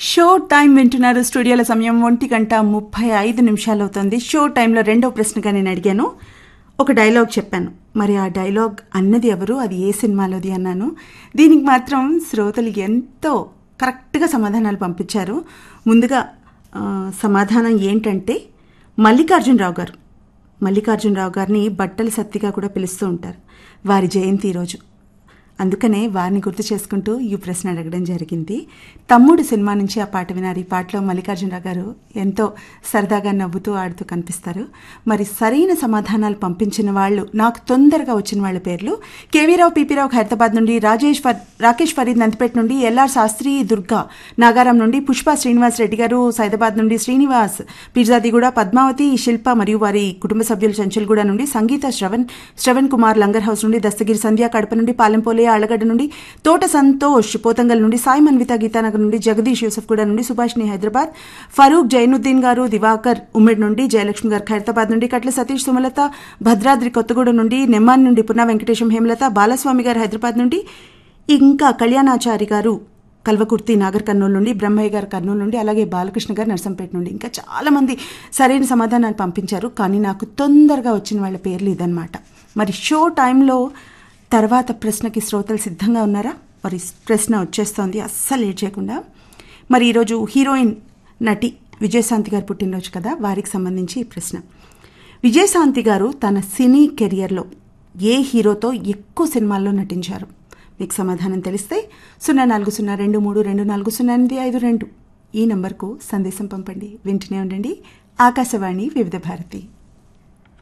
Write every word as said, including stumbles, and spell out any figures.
Show time వింటున్నారు. స్టూడియోల సమయం ఒంటి గంట ముప్పై ఐదు నిమిషాలు అవుతుంది. షో టైంలో రెండో ప్రశ్నగా నేను అడిగాను, ఒక డైలాగ్ చెప్పాను. మరి ఆ డైలాగ్ అన్నది ఎవరు, అది ఏ సినిమాలోది అన్నాను. దీనికి మాత్రం శ్రోతలు ఎంతో కరెక్ట్గా సమాధానాలు పంపించారు. ముందుగా సమాధానం ఏంటంటే మల్లికార్జునరావు గారు. మల్లికార్జునరావు గారిని బట్టల సత్తిగా కూడా పిలుస్తూ ఉంటారు. వారి జయంతి ఈరోజు, అందుకనే వారిని గుర్తు చేసుకుంటూ ఈ ప్రశ్న అడగడం జరిగింది. తమ్ముడు సినిమా నుంచి ఆ పాట వినారు. ఈ పాటలో మల్లికార్జునరావు గారు ఎంతో సరదాగా నవ్వుతూ ఆడుతూ కనిపిస్తారు. మరి సరైన సమాధానాలు పంపించిన వాళ్ళు, నాకు తొందరగా వచ్చిన వాళ్ళ పేర్లు: కేవీరావు పీపీరావు హైదరాబాద్ నుండి, రాజేష్ ఫర్ రాకేష్ ఫరీద్ నందిపేట నుండి, ఎల్ఆర్ శాస్త్రి దుర్గా నాగారం నుండి, పుష్ప శ్రీనివాస్ రెడ్డి గారు సైదాబాద్ నుండి, శ్రీనివాస్ పిర్జాదిగూడ, పద్మావతి, శిల్ప మరియు వారి కుటుంబ సభ్యులు చంచల్గూడ నుండి, సంగీత శ్రవణ్ శ్రవణ్ కుమార్ లంగర్ హౌస్ నుండి, దస్తగిరి సంధ్య కడప నుండి, పాలెంపోలే ఆళ్లగడ్డ నుండి, తోట సంతోష్ పోతంగల్ నుండి, సాయి మన్విత గీతానగర్ నుండి, జగదీష్ యూసఫ్గూడ నుండి, సుభాష్ని హైదరాబాద్, ఫరూక్ జైనుద్దీన్ గారు దివాకర్ ఉమ్మడి నుండి, జయలక్ష్మి గారు ఖైరతాబాద్ నుండి, కట్ల సతీష్ సుమలత భద్రాద్రి కొత్తగూడ నుండి, నెమ్మాన్ నుండి పున్నా వెంకటేశం హేమలత, బాలస్వామి గారు హైదరాబాద్ నుండి, ఇంకా కళ్యాణాచారి గారు కల్వకుర్తి నాగర్ కర్నూలు నుండి, బ్రహ్మయ్య గారు కర్నూలు నుండి, అలాగే బాలకృష్ణ గారు నర్సంపేట నుండి. ఇంకా చాలామంది సరైన సమాధానాలు పంపించారు. కానీ నాకు తొందరగా వచ్చిన వాళ్ళ పేర్లు ఇదన్నమాట. మరి షో టైంలో తర్వాత ప్రశ్నకి శ్రోతలు సిద్ధంగా ఉన్నారా? మరి ప్రశ్న వచ్చేస్తోంది, అస్సలు లేట్ చేయకుండా. మరి ఈరోజు హీరోయిన్ నటి విజయశాంతి గారు పుట్టినరోజు కదా, వారికి సంబంధించి ఈ ప్రశ్న. విజయశాంతి గారు తన సినీ కెరియర్లో ఏ హీరోతో ఎక్కువ సినిమాల్లో నటించారు? మీకు సమాధానం తెలిస్తే సున్నా నాలుగు సున్నా రెండు మూడు రెండు నాలుగు సున్నా ఎనిమిది ఐదు రెండు ఈ నంబర్కు సందేశం పంపండి. వింటూనే ఉండండి ఆకాశవాణి వివిధ భారతి.